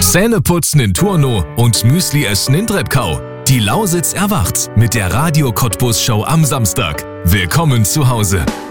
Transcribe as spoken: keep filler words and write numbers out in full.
Zähneputzen in Turno und Müsli essen in Treppkau. Die Lausitz erwacht mit der Radio Cottbus Show am Samstag. Willkommen zu Hause.